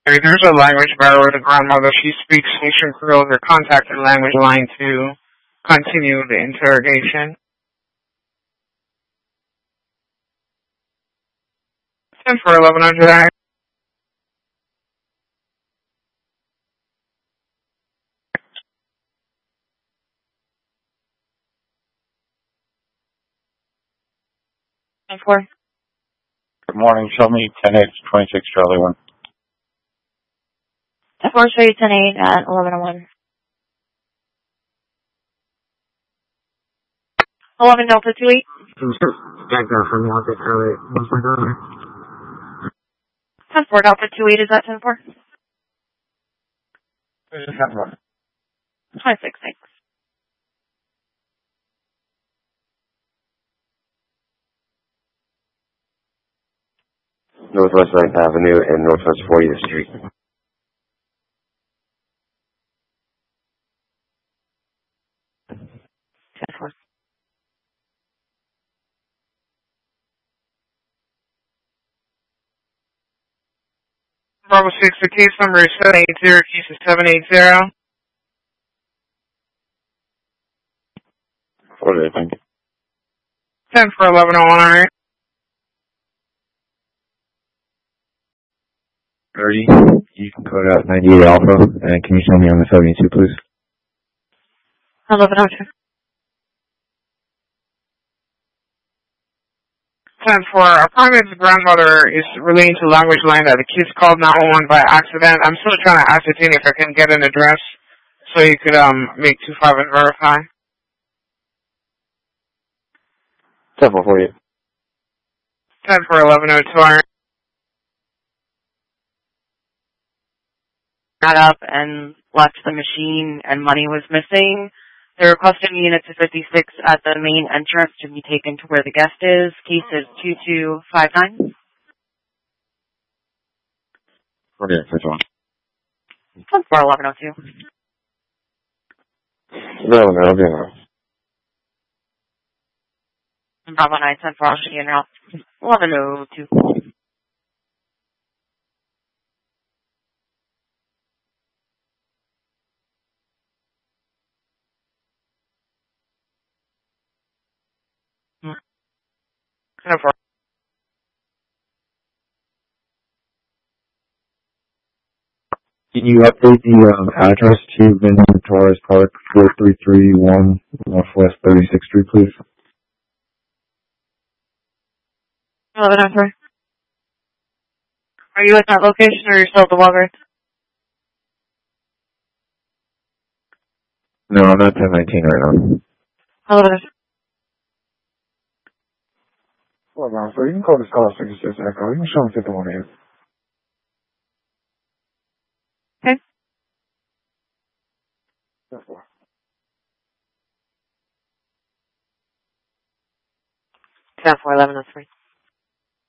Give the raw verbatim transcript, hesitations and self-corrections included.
There's a language barrier with a grandmother. She speaks Haitian Creole. Your contact the language line to continue the interrogation. ten for eleven hundred. ten four. Good morning. Show me ten eight twenty-six Charlie one. ten four, show you ten eight at eleven oh one. eleven Delta two eight. Jack that from Market early. What's my daughter? ten four Delta two eight, is that ten four? twenty-six, thanks. Northwest ninth Avenue and Northwest fortieth Street. ten four. Bravo six, the case number is seven eight zero, case is seven eight zero. Okay, thank you. ten for eleven oh one, alright. thirty, you can code out ninety-eight Alpha, and can you show me on the seventy-two, please? eleven oh two. ten for a primate grandmother is relating to language line that the kids called nine one one by accident. I'm still trying to ascertain if I can get an address so you could um make two five and verify. ten for forty. ten for eleven oh two, alright. Got up and left the machine and money was missing. They're requesting unit to fifty-six at the main entrance to be taken to where the guest is. Case is two two five nine. Okay, first one. ten four eleven oh two. No, no, I'll be on. Bravo nine, ten four, eleven oh two. ten four. Can you update the um, address to Vineyard Torres Park, four three three one Northwest thirty-sixth Street, please? eleven oh three. Are you at that location or are you still at the Walgreens? No, I'm at ten nineteen right now. eleven oh three. Hold on, so you can call this call sixty-six Echo. You can show me fifty-one eight. Okay. ten four eleven oh three.